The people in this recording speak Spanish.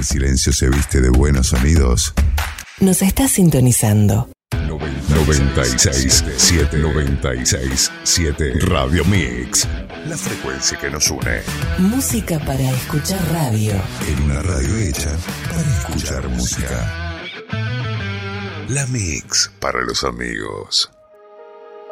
el silencio se viste de buenos sonidos. Nos está sintonizando. 96.7 Radio Mix. La frecuencia que nos une. Música para escuchar radio. En una radio hecha para escuchar música. La Mix para los amigos.